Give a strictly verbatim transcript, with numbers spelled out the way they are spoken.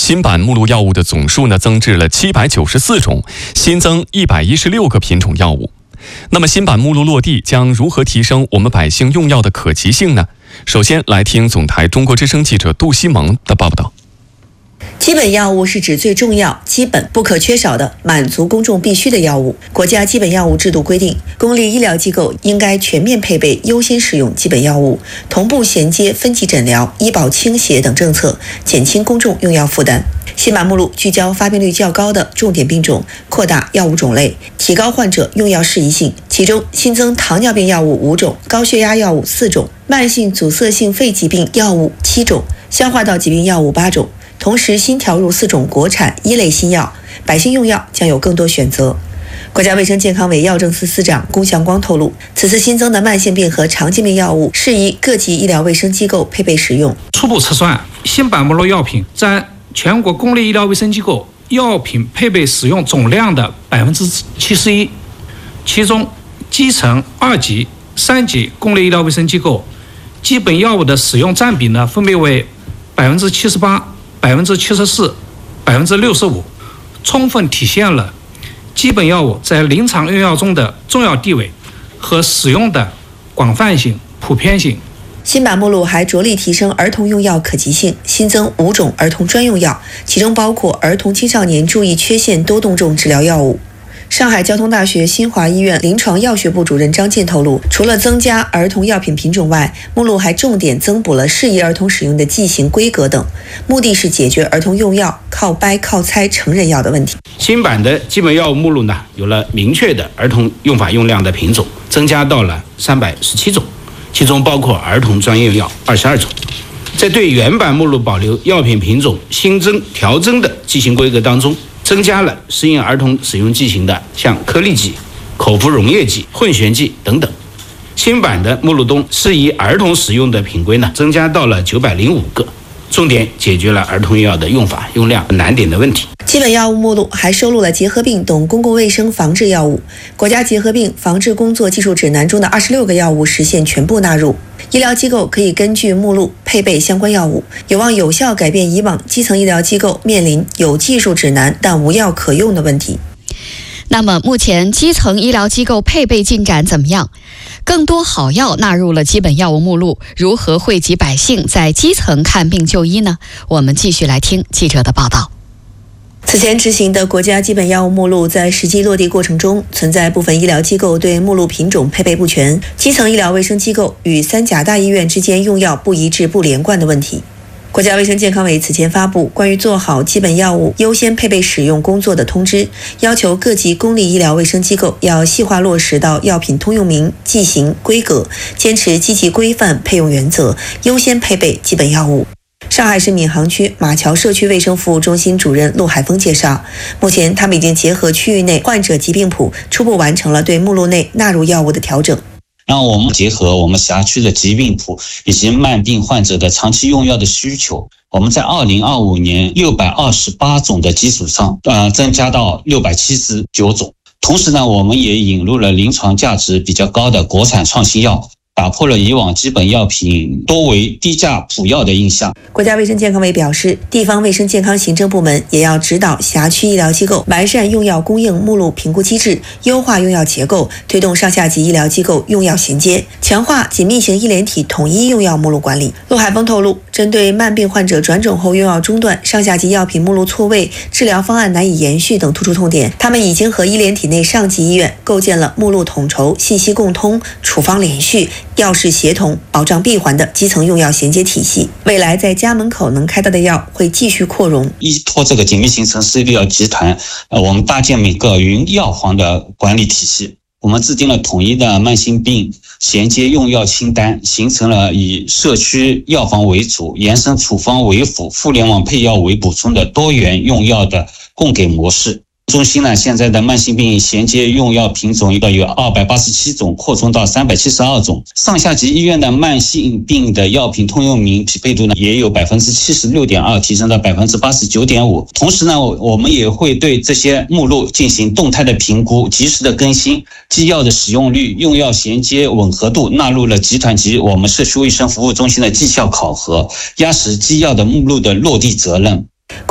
新版目录药物的总数呢增至了七百九十四种，新增一百一十六个品种药物。那么新版目录落地将如何提升我们百姓用药的可及性呢？首先来听总台中国之声记者杜西蒙的报道。 基本药物是指最重要、基本不可缺少的满足公众必需的药物。国家基本药物制度规定，公立医疗机构应该全面配备优先使用基本药物，同步衔接分级诊疗、医保倾斜等政策，减轻公众用药负担。新版目录聚焦发病率较高的重点病种，扩大药物种类，提高患者用药适宜性。其中新增糖尿病药物五种，高血压药物四种，慢性阻塞性肺疾病药物七种，消化道疾病药物八种。同时新调入四种国产一类新药，百姓用药将有更多选择。国家卫生健康委药政司司长龚祥光透露，此次新增的慢性病和常见病药物适宜各级医疗卫生机构配备使用。 初步测算，新版目录药品占全国公立医疗卫生机构药品配备使用总量的百分之七十一，其中基层、二级、三级公立医疗卫生机构基本药物的使用占比呢，分别为百分之七十八、百分之七十四、百分之六十五，充分体现了基本药物在临床用药中的重要地位和使用的广泛性、普遍性。 新版目录还着力提升儿童用药可及性，新增五种儿童专用药，其中包括儿童青少年注意缺陷多动症治疗药物。上海交通大学新华医院临床药学部主任张健透露，除了增加儿童药品品种外，目录还重点增补了适宜儿童使用的剂型规格等，目的是解决儿童用药靠掰靠猜成人药的问题。 新版的基本药物目录呢，有了明确的儿童用法用量的品种，增加到了三百十七种，其中包括儿童专用药二十二种。在对原版目录保留药品品种新增调增的剂型规格当中，增加了适应儿童使用剂型的像颗粒剂、口服溶液剂、混悬剂等等。新版的目录中适宜儿童使用的品规呢，增加到了九百零五个，重点解决了儿童药的用法用量难点的问题。 基本药物目录还收录了结核病等公共卫生防治药物，国家结核病防治工作技术指南中的二十六个药物实现全部纳入。医疗机构可以根据目录配备相关药物，有望有效改变以往基层医疗机构面临有技术指南但无药可用的问题。 那么目前基层医疗机构配备进展怎么样？更多好药纳入了基本药物目录，如何惠及百姓在基层看病就医呢？我们继续来听记者的报道。 此前执行的国家基本药物目录在实际落地过程中，存在部分医疗机构对目录品种配备不全，基层医疗卫生机构与三甲大医院之间用药不一致不连贯的问题。国家卫生健康委此前发布关于做好基本药物优先配备使用工作的通知，要求各级公立医疗卫生机构要细化落实到药品通用名、剂型、规格，坚持积极规范配用原则，优先配备基本药物。上海市闵行区马桥社区卫生服务中心主任陆海峰介绍，目前他们已经结合区域内患者疾病谱，初步完成了对目录内纳入药物的调整。 让我们结合我们辖区的疾病谱以及慢病患者的长期用药的需求，我们在二零二五年六百二十八种的基础上，呃，增加到六百七十九种。同时呢，我们也引入了临床价值比较高的国产创新药，打破了以往基本药品多为低价普药的印象。 国家卫生健康委表示，地方卫生健康行政部门也要指导辖区医疗机构完善用药供应目录评估机制，优化用药结构，推动上下级医疗机构用药衔接，强化紧密型医联体统一用药目录管理。陆海峰透露，针对慢病患者转诊后用药中断、上下级药品目录错位、治疗方案难以延续等突出痛点，他们已经和医联体内上级医院构建了目录统筹、信息共通、处方连续、药事协同、保障闭环的基层用药衔接体系。未来在家门口能开到的药会继续扩容。 依托这个紧密形成私立药集团，呃，我们搭建每个云药房的管理体系。我们制定了统一的慢性病衔接用药清单，形成了以社区药房为主、延伸处方为辅、互联网配药为补充的多元用药的供给模式。中心呢，现在的慢性病衔接用药品种有二百八十七种，扩充到三百七十二种。上下级医院的慢性病的药品通用名匹配度呢，也有百分之七十六点二，提升到百分之八十九点五。同时呢，我们也会对这些目录进行动态的评估，及时的更新，基药的使用率、用药衔接吻合度纳入了集团级我们社区卫生服务中心的绩效考核，压实基药的目录的落地责任。